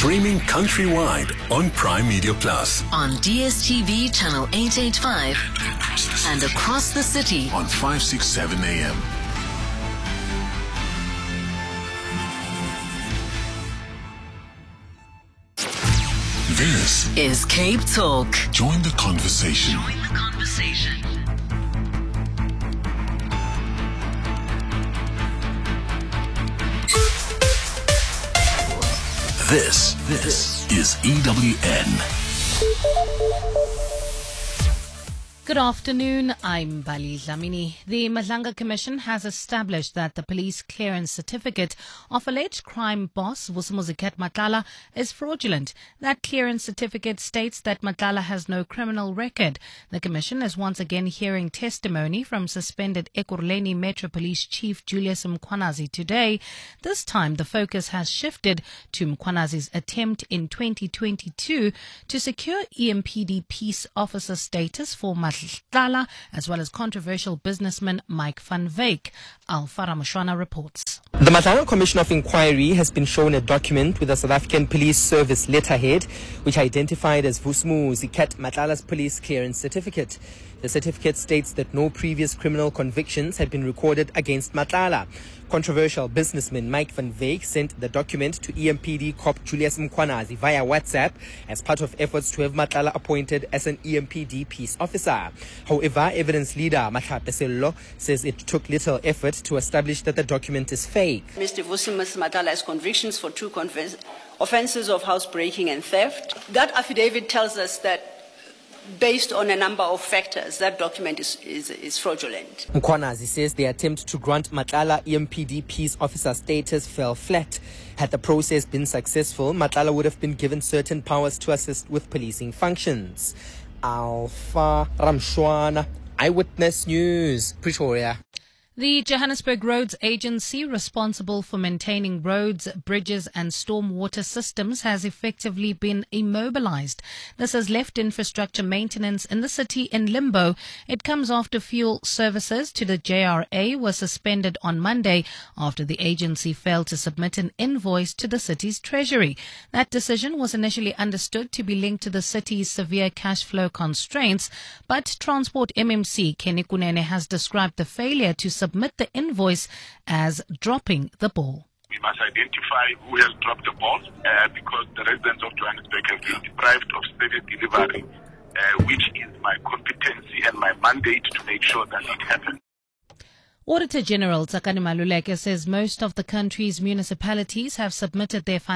Streaming countrywide on Prime Media Plus. On DSTV channel 885 and across the city On 567 AM. This is Cape Talk. Join the conversation. This is EWN. Good afternoon, I'm Bali Dlamini. The Madlanga Commission has established that the police clearance certificate of alleged crime boss Vusimuzi Matlala is fraudulent. That clearance certificate states that Matlala has no criminal record. The Commission is once again hearing testimony from suspended Ekurhuleni Metro Police Chief Julius Mkhwanazi today. This time the focus has shifted to Mkhwanazi's attempt in 2022 to secure EMPD peace officer status for Matlala, as well as controversial businessman Mike van Wyk. Alfara Mushwana reports. The Madlanga Commission of Inquiry has been shown a document with a South African Police Service letterhead, which identified as Vusimuzi Matlala's police clearance certificate. The certificate states that no previous criminal convictions had been recorded against Matlala. Controversial businessman Mike van Wyk sent the document to EMPD cop Julius Mkhwanazi via WhatsApp as part of efforts to have Matlala appointed as an EMPD peace officer. However, evidence leader Matlapa Sello says it took little effort to establish that the document is fake. Mr. Vusimuzi Matlala has convictions for two offences of housebreaking and theft. That affidavit tells us that based on a number of factors, that document is fraudulent. Mkhwanazi says the attempt to grant Matlala EMPD peace officer status fell flat. Had the process been successful, Matlala would have been given certain powers to assist with policing functions. Alpha Ramshwana, Eyewitness News, Pretoria. The Johannesburg Roads Agency, responsible for maintaining roads, bridges and stormwater systems, has effectively been immobilized. This has left infrastructure maintenance in the city in limbo. It comes after fuel services to the JRA were suspended on Monday after the agency failed to submit an invoice to the city's treasury. That decision was initially understood to be linked to the city's severe cash flow constraints, but Transport MMC Kenny Kunene has described the failure to submit the invoice as dropping the ball. We must identify who has dropped the ball because the residents of Johannesburg have been deprived of steady delivery, which is my competency and my mandate to make sure that it happens. Auditor General Tsakani Maluleke says most of the country's municipalities have submitted their